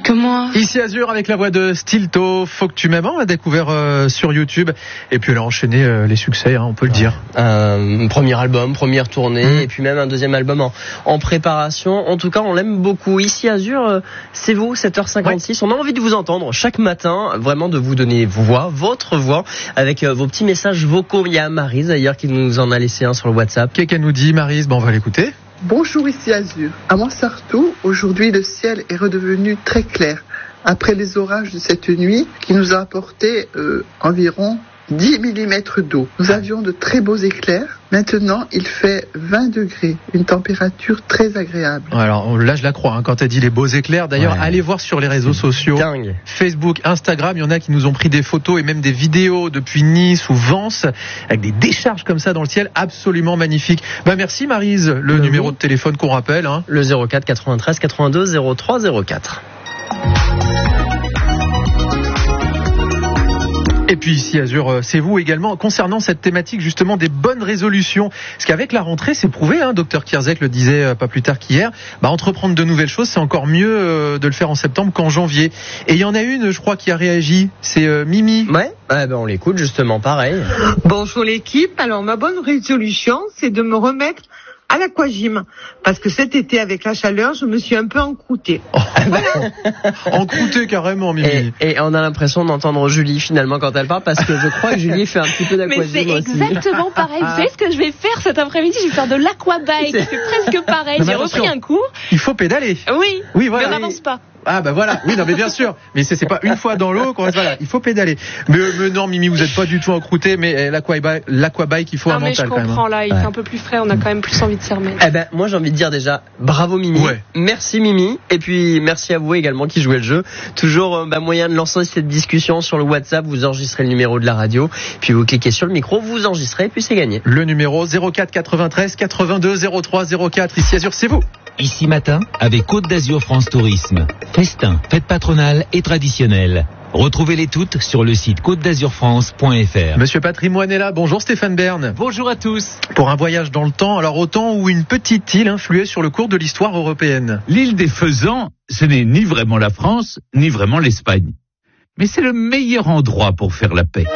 que moi. Ici Azur avec la voix de Stilto, Faut que tu m'aimes, on l'a découvert sur YouTube. Et puis elle a enchaîné les succès, on peut le dire. Un premier album, première tournée, et puis même un deuxième album en préparation. En tout cas, on l'aime beaucoup. Ici Azur, c'est vous, 7h56. Ouais. On a envie de vous entendre chaque matin, vraiment de vous donner votre voix, avec vos petits messages vocaux. Il y a Maryse d'ailleurs qui nous en a laissé un sur le WhatsApp. Qu'est-ce qu'elle nous dit, Maryse? On va l'écouter. Bonjour, ici Azur. À Montsartou, aujourd'hui, le ciel est redevenu très clair après les orages de cette nuit qui nous a apporté environ 10 mm d'eau. Nous avions de très beaux éclairs. Maintenant, il fait 20 degrés, une température très agréable. Alors là, je la crois, quand elle dit les beaux éclairs. D'ailleurs, allez voir sur les réseaux sociaux, dingue. Facebook, Instagram, il y en a qui nous ont pris des photos et même des vidéos depuis Nice ou Vence, avec des décharges comme ça dans le ciel, absolument magnifiques. Merci Maryse, le numéro de téléphone qu'on rappelle. Le 04 93 82 03 04. Et puis ici Azur, c'est vous également, concernant cette thématique justement des bonnes résolutions. Parce qu'avec la rentrée, c'est prouvé, Dr Kierzek le disait pas plus tard qu'hier, entreprendre de nouvelles choses, c'est encore mieux de le faire en septembre qu'en janvier. Et il y en a une, je crois, qui a réagi, c'est Mimi. Ouais, on l'écoute justement, pareil. Bonjour l'équipe, alors ma bonne résolution, c'est de me remettre à l'aquagym, parce que cet été avec la chaleur, je me suis un peu encroûtée. Encroûtée carrément, Mimi. Et on a l'impression d'entendre Julie finalement quand elle parle, parce que je crois que Julie fait un petit peu d'aquagym aussi. Mais c'est exactement pareil. Vous savez ce que je vais faire cet après-midi? Je vais faire de l'aquabike. C'est presque pareil. J'ai repris un cours. Il faut pédaler. Oui, voilà. Mais on n'avance pas. Voilà. Oui, non, mais bien sûr. Mais c'est pas une fois dans l'eau voilà. Il faut pédaler. Mais non, Mimi, vous êtes pas du tout encroûté, mais l'aquabike, il faut un mental quand même. Je comprends là. Il fait un peu plus frais. On a quand même plus envie de s'y remettre. Moi, j'ai envie de dire déjà, bravo Mimi. Ouais. Merci Mimi. Et puis, merci à vous également qui jouez le jeu. Toujours, moyen de lancer cette discussion sur le WhatsApp. Vous enregistrez le numéro de la radio. Puis vous cliquez sur le micro, vous enregistrez, et puis c'est gagné. Le numéro 04 93 82 03 04. Ici Azur, c'est vous. Ici matin, avec Côte d'Azur France Tourisme. Festin, fête patronale et traditionnelle. Retrouvez-les toutes sur le site côte-d'azur-france.fr. Monsieur Patrimoine est là. Bonjour Stéphane Bern. Bonjour à tous. Pour un voyage dans le temps, alors au temps où une petite île influait sur le cours de l'histoire européenne. L'île des Faisans, ce n'est ni vraiment la France, ni vraiment l'Espagne. Mais c'est le meilleur endroit pour faire la paix.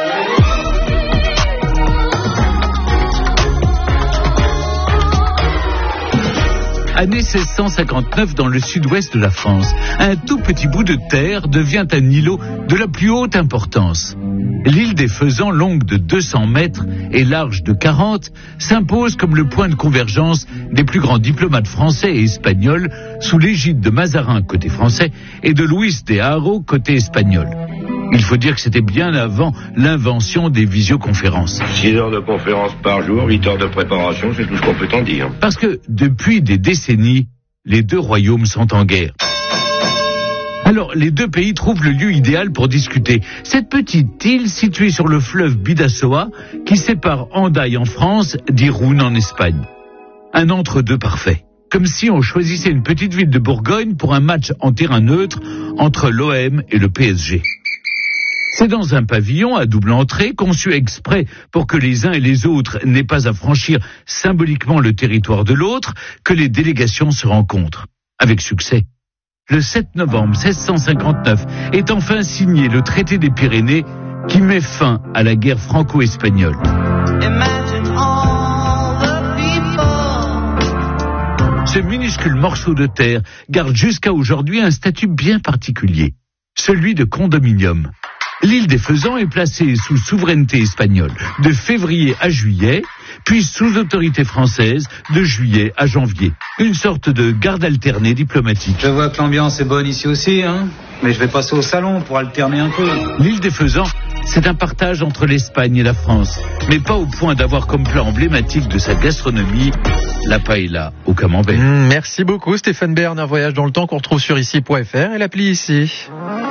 Année 1659 dans le sud-ouest de la France, un tout petit bout de terre devient un îlot de la plus haute importance. L'île des Faisans, longue de 200 mètres et large de 40, s'impose comme le point de convergence des plus grands diplomates français et espagnols sous l'égide de Mazarin côté français et de Luis de Haro côté espagnol. Il faut dire que c'était bien avant l'invention des visioconférences. 6 heures de conférence par jour, 8 heures de préparation, c'est tout ce qu'on peut en dire. Parce que depuis des décennies, les deux royaumes sont en guerre. Alors, les deux pays trouvent le lieu idéal pour discuter. Cette petite île située sur le fleuve Bidassoa, qui sépare Hendaye en France d'Irún en Espagne. Un entre-deux parfait. Comme si on choisissait une petite ville de Bourgogne pour un match en terrain neutre entre l'OM et le PSG. C'est dans un pavillon à double entrée, conçu exprès pour que les uns et les autres n'aient pas à franchir symboliquement le territoire de l'autre, que les délégations se rencontrent. Avec succès. Le 7 novembre 1659 est enfin signé le traité des Pyrénées qui met fin à la guerre franco-espagnole. Ce minuscule morceau de terre garde jusqu'à aujourd'hui un statut bien particulier, celui de condominium. L'île des Faisans est placée sous souveraineté espagnole de février à juillet, puis sous autorité française de juillet à janvier. Une sorte de garde alternée diplomatique. Je vois que l'ambiance est bonne ici aussi, mais je vais passer au salon pour alterner un peu. L'île des Faisans, c'est un partage entre l'Espagne et la France, mais pas au point d'avoir comme plat emblématique de sa gastronomie la paella au camembert. Merci beaucoup Stéphane Bern, un voyage dans le temps qu'on retrouve sur ici.fr et l'appli ici.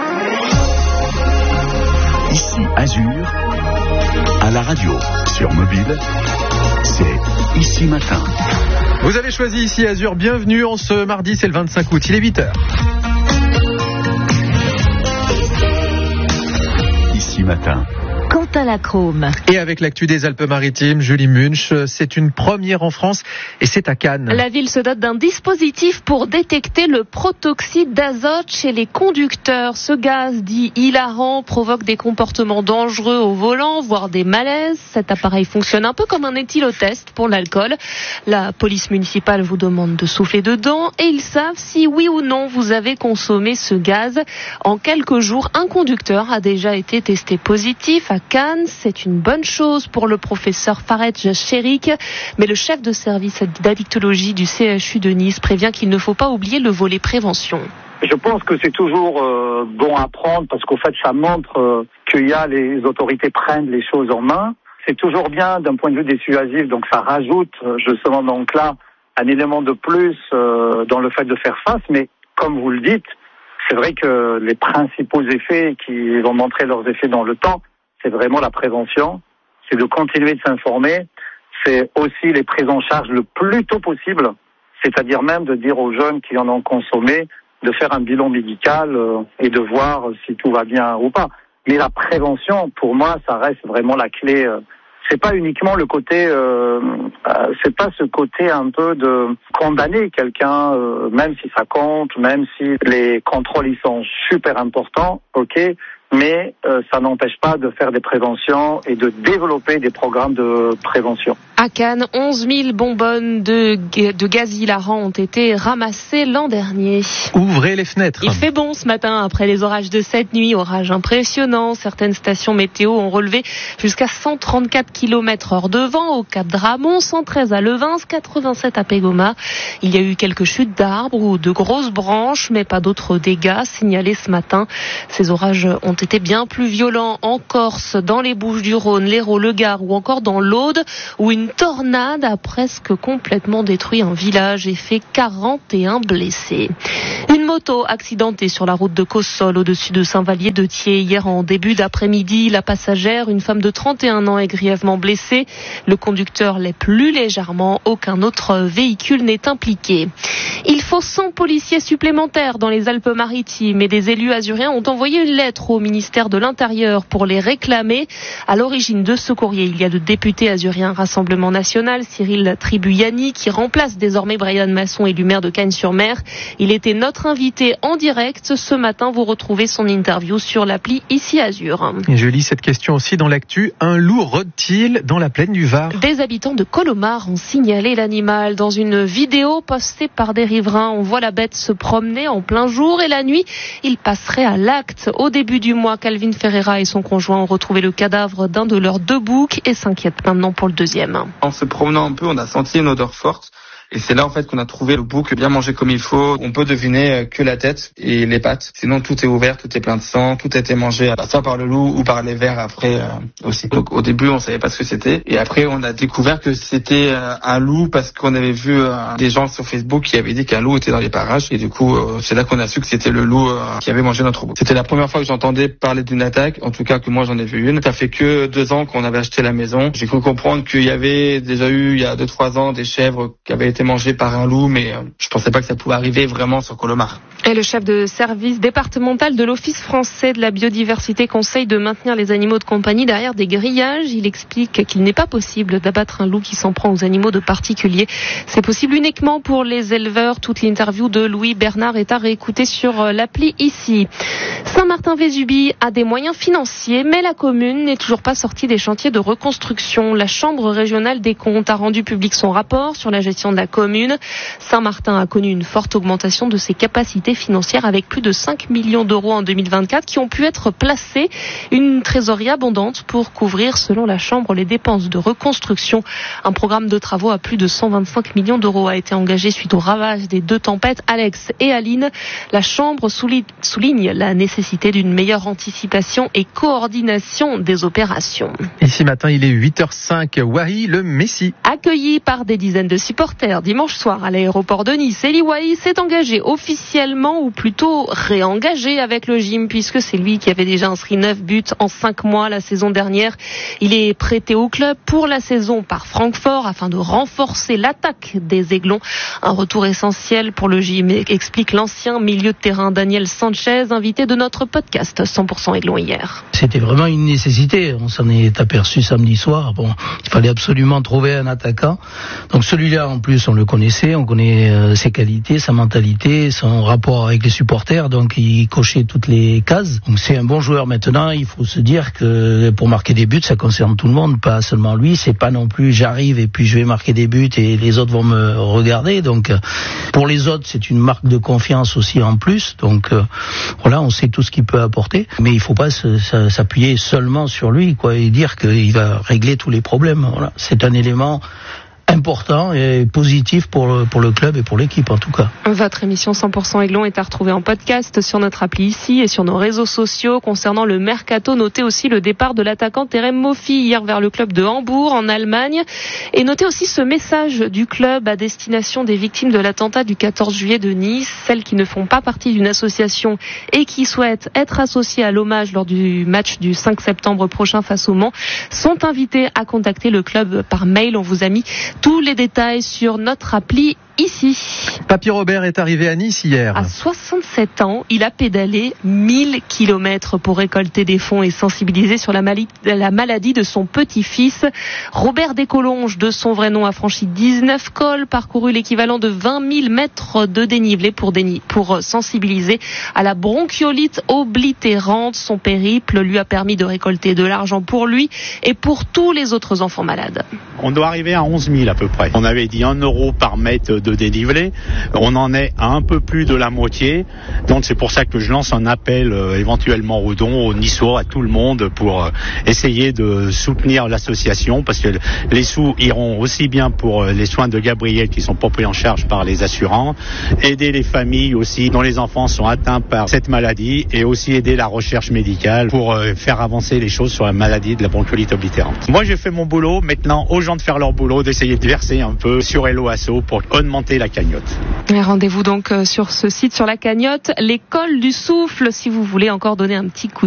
Ici Azur, à la radio, sur mobile, c'est Ici Matin. Vous avez choisi Ici Azur, bienvenue en ce mardi, c'est le 25 août, il est 8h. Ici Matin. Quand Martin-Lacrome. Et avec l'actu des Alpes-Maritimes, Julie Munch, c'est une première en France et c'est à Cannes. La ville se dote d'un dispositif pour détecter le protoxyde d'azote chez les conducteurs. Ce gaz dit hilarant provoque des comportements dangereux au volant, voire des malaises. Cet appareil fonctionne un peu comme un éthylotest pour l'alcool. La police municipale vous demande de souffler dedans et ils savent si oui ou non vous avez consommé ce gaz. En quelques jours, un conducteur a déjà été testé positif à Cannes. C'est une bonne chose pour le professeur Farej Cherik, mais le chef de service d'addictologie du CHU de Nice prévient qu'il ne faut pas oublier le volet prévention. Je pense que c'est toujours bon à prendre parce qu'au fait, ça montre les autorités prennent les choses en main. C'est toujours bien d'un point de vue dissuasif, donc ça rajoute justement donc là un élément de plus dans le fait de faire face. Mais comme vous le dites, c'est vrai que les principaux effets qui vont montrer leurs effets dans le temps, c'est vraiment la prévention, c'est de continuer de s'informer, c'est aussi les prises en charge le plus tôt possible, c'est-à-dire même de dire aux jeunes qui en ont consommé de faire un bilan médical et de voir si tout va bien ou pas. Mais la prévention, pour moi, ça reste vraiment la clé. C'est pas uniquement le côté, c'est pas ce côté un peu de condamner quelqu'un, même si ça compte, même si les contrôles ils sont super importants, ok. Mais ça n'empêche pas de faire des préventions et de développer des programmes de prévention. À Cannes, 11 000 bonbonnes de gaz hilarant ont été ramassées l'an dernier. Ouvrez les fenêtres. Il fait bon ce matin après les orages de cette nuit, orages impressionnants. Certaines stations météo ont relevé jusqu'à 134 km/h de vent au Cap Dramont, 113 à Levins, 87 à Pégoma. Il y a eu quelques chutes d'arbres ou de grosses branches, mais pas d'autres dégâts signalés ce matin. Ces orages ont été bien plus violents en Corse, dans les Bouches-du-Rhône, l'Hérault, le Gard ou encore dans l'Aude, où une tornade a presque complètement détruit un village et fait 41 blessés. Une moto accidentée sur la route de Cossol au-dessus de Saint-Vallier-de-Thiers hier en début d'après-midi. La passagère, une femme de 31 ans, est grièvement blessée. Le conducteur l'est plus légèrement. Aucun autre véhicule n'est impliqué. Il faut 100 policiers supplémentaires dans les Alpes-Maritimes et des élus azuréens ont envoyé une lettre au ministère de l'Intérieur pour les réclamer. À l'origine de ce courrier, il y a le député azurien Rassemblement National, Cyril Tribuyani, qui remplace désormais Brian Masson, élu maire de Cagnes-sur-Mer. Il était notre invité en direct. Ce matin, vous retrouvez son interview sur l'appli Ici Azur. Et je lis cette question aussi dans l'actu. Un loup rôde-t-il dans la plaine du Var ? Des habitants de Colomar ont signalé l'animal dans une vidéo postée par des riverains. On voit la bête se promener en plein jour et la nuit, il passerait à l'acte. Au début du mois, Calvin Ferreira et son conjoint ont retrouvé le cadavre d'un de leurs 2 boucs et s'inquiètent maintenant pour le deuxième. En se promenant un peu, on a senti une odeur forte. Et c'est là en fait qu'on a trouvé le bouc bien mangé comme il faut. On peut deviner que la tête et les pattes. Sinon tout est ouvert, tout est plein de sang, tout a été mangé soit par le loup ou par les vers après aussi. Donc au début on savait pas ce que c'était et après on a découvert que c'était un loup parce qu'on avait vu des gens sur Facebook qui avaient dit qu'un loup était dans les parages et du coup c'est là qu'on a su que c'était le loup qui avait mangé notre bouc. C'était la première fois que j'entendais parler d'une attaque, en tout cas que moi j'en ai vu une. Ça fait que 2 ans qu'on avait acheté la maison. J'ai cru comprendre qu'il y avait déjà eu il y a 2-3 ans des chèvres qui avaient été mangé par un loup, mais je pensais pas que ça pouvait arriver vraiment sur Colomar. Et le chef de service départemental de l'Office français de la biodiversité conseille de maintenir les animaux de compagnie derrière des grillages. Il explique qu'il n'est pas possible d'abattre un loup qui s'en prend aux animaux de particuliers. C'est possible uniquement pour les éleveurs. Toute l'interview de Louis Bernard est à réécouter sur l'appli ici. Saint-Martin-Vésubie a des moyens financiers, mais la commune n'est toujours pas sortie des chantiers de reconstruction. La Chambre régionale des comptes a rendu public son rapport sur la gestion de la commune. Saint-Martin a connu une forte augmentation de ses capacités financières avec plus de 5 millions d'euros en 2024 qui ont pu être placés. Une trésorerie abondante pour couvrir, selon la Chambre, les dépenses de reconstruction. Un programme de travaux à plus de 125 millions d'euros a été engagé suite au ravage des 2 tempêtes Alex et Aline. La Chambre souligne la nécessité d'une meilleure anticipation et coordination des opérations. Et ce matin, il est 8h05. Wahi, le Messi. Accueilli par des dizaines de supporters transfert dimanche soir à l'aéroport de Nice. Eli Wahi s'est engagé officiellement, ou plutôt réengagé avec le gym, puisque c'est lui qui avait déjà inscrit 9 buts en 5 mois la saison dernière. Il est prêté au club pour la saison par Francfort afin de renforcer l'attaque des Aiglons. Un retour essentiel pour le gym, explique l'ancien milieu de terrain Daniel Sanchez, invité de notre podcast 100% Aiglons hier. C'était vraiment une nécessité. On s'en est aperçu samedi soir. Bon, il fallait absolument trouver un attaquant. Donc celui-là, en plus, on le connaissait. On connaît ses qualités, sa mentalité, son rapport avec les supporters. Donc il cochait toutes les cases. Donc c'est un bon joueur. Maintenant, il faut se dire que pour marquer des buts, ça concerne tout le monde, pas seulement lui. C'est pas non plus j'arrive et puis je vais marquer des buts et les autres vont me regarder. Donc pour les autres, c'est une marque de confiance aussi en plus. Donc voilà, on sait tout ce qu'il peut apporter. Mais il faut pas s'appuyer seulement sur lui, quoi, et dire qu'il va régler tous les problèmes. Voilà, c'est un élément important et positif pour le club et pour l'équipe en tout cas. Votre émission 100% Aiglons est à retrouver en podcast sur notre appli ici et sur nos réseaux sociaux. Concernant le mercato, notez aussi le départ de l'attaquant Terem Moffi hier vers le club de Hambourg en Allemagne, et notez aussi ce message du club à destination des victimes de l'attentat du 14 juillet de Nice, celles qui ne font pas partie d'une association et qui souhaitent être associées à l'hommage lors du match du 5 septembre prochain face au Mans sont invitées à contacter le club par mail. On vous a mis tous les détails sur notre appli ici. Papy Robert est arrivé à Nice hier. À 67 ans, il a pédalé 1000 kilomètres pour récolter des fonds et sensibiliser sur la maladie de son petit-fils. Robert Descolonges, de son vrai nom, a franchi 19 cols, parcouru l'équivalent de 20 000 mètres de dénivelé pour sensibiliser à la bronchiolite oblitérante. Son périple lui a permis de récolter de l'argent pour lui et pour tous les autres enfants malades. On doit arriver à 11 000 à peu près. On avait dit 1 euro par mètre de dénivelé. On en est à un peu plus de la moitié. Donc c'est pour ça que je lance un appel éventuellement aux dons, aux Niçois, à tout le monde pour essayer de soutenir l'association, parce que les sous iront aussi bien pour les soins de Gabriel qui sont pas pris en charge par les assurants, aider les familles aussi dont les enfants sont atteints par cette maladie, et aussi aider la recherche médicale pour faire avancer les choses sur la maladie de la bronchiolite oblitérante. Moi j'ai fait mon boulot, maintenant aux gens de faire leur boulot, d'essayer de verser un peu sur Hello Asso pour augmenter la cagnotte. Et rendez-vous donc sur ce site, sur la cagnotte, l'école du souffle, si vous voulez encore donner un petit coup